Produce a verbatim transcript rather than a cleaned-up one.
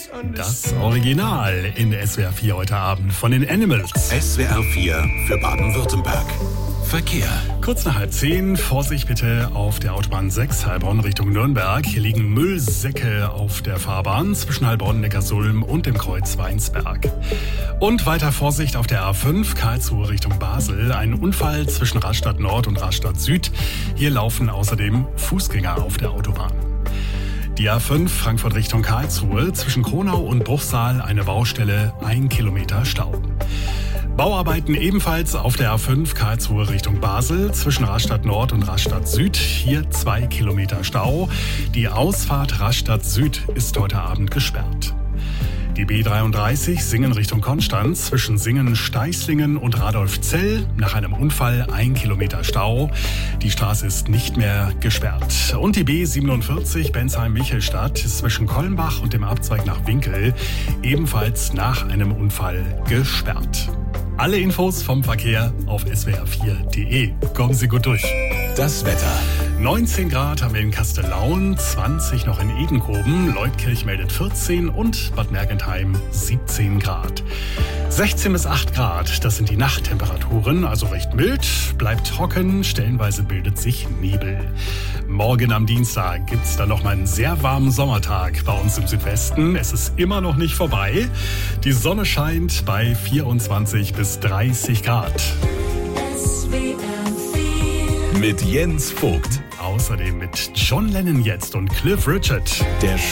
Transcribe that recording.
Das Original in S W R vier heute Abend von den Animals. S W R vier für Baden-Württemberg. Verkehr. Kurz nach halb zehn, Vorsicht bitte auf der Autobahn sechs Heilbronn Richtung Nürnberg. Hier liegen Müllsäcke auf der Fahrbahn zwischen Heilbronn, Neckarsulm und dem Kreuz Weinsberg. Und weiter Vorsicht auf der A fünf Karlsruhe Richtung Basel. Ein Unfall zwischen Rastatt Nord und Rastatt Süd. Hier laufen außerdem Fußgänger auf der Autobahn. Die A fünf Frankfurt Richtung Karlsruhe, zwischen Kronau und Bruchsal eine Baustelle, ein Kilometer Stau. Bauarbeiten ebenfalls auf der A fünf Karlsruhe Richtung Basel, zwischen Rastatt Nord und Rastatt Süd, hier zwei Kilometer Stau. Die Ausfahrt Rastatt Süd ist heute Abend gesperrt. Die B dreiunddreißig Singen Richtung Konstanz, zwischen Singen, Steißlingen und Radolfzell. Nach einem Unfall ein Kilometer Stau. Die Straße ist nicht mehr gesperrt. Und die B siebenundvierzig Bensheim-Michelstadt zwischen Kollenbach und dem Abzweig nach Winkel. Ebenfalls nach einem Unfall gesperrt. Alle Infos vom Verkehr auf S W R vier Punkt de. Kommen Sie gut durch. Das Wetter. neunzehn Grad haben wir in Kastellaun, zwanzig noch in Edenkoben, Leutkirch meldet vierzehn und Bad Mergentheim siebzehn Grad. sechzehn bis acht Grad, das sind die Nachttemperaturen, also recht mild, bleibt trocken, stellenweise bildet sich Nebel. Morgen am Dienstag gibt's dann noch mal einen sehr warmen Sommertag bei uns im Südwesten. Es ist immer noch nicht vorbei. Die Sonne scheint bei vierundzwanzig bis dreißig Grad. Mit Jens Vogt. Außerdem mit John Lennon jetzt und Cliff Richard. Der